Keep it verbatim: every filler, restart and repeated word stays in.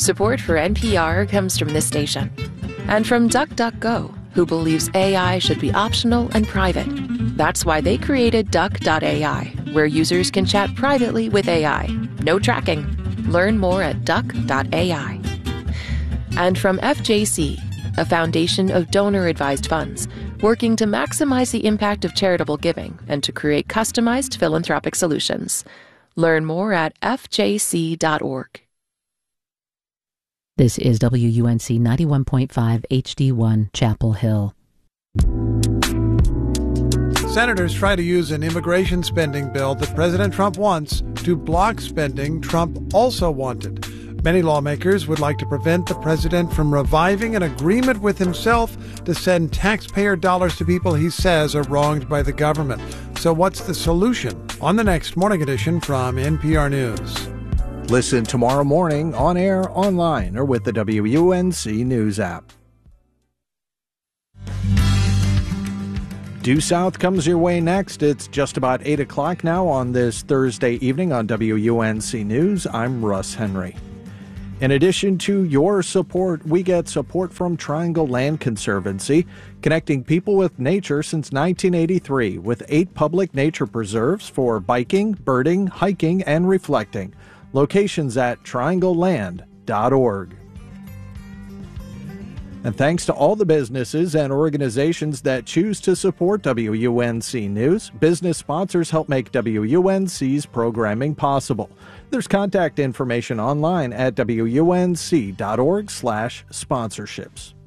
Support for N P R comes from this station and from DuckDuckGo, who believes A I should be optional and private. That's why they created Duck dot A I, where users can chat privately with A I. No tracking. Learn more at Duck dot A I. And from F J C, a foundation of donor-advised funds, working to maximize the impact of charitable giving and to create customized philanthropic solutions. Learn more at F J C dot org. This is W U N C ninety-one point five H D one, Chapel Hill. Senators try to use an immigration spending bill that President Trump wants to block spending Trump also wanted. Many lawmakers would like to prevent the president from reviving an agreement with himself to send taxpayer dollars to people he says are wronged by the government. So what's the solution? On the next Morning Edition from N P R News. Listen tomorrow morning on air, online, or with the W U N C News app. Due South comes your way next. It's just about eight o'clock now on this Thursday evening on W U N C News. I'm Russ Henry. In addition to your support, we get support from Triangle Land Conservancy, connecting people with nature since nineteen eighty-three, with eight public nature preserves for biking, birding, hiking, and reflecting. Locations at triangle land dot org. And thanks to all the businesses and organizations that choose to support W U N C News, business sponsors help make W U N C's programming possible. There's contact information online at W U N C dot org slash sponsorships.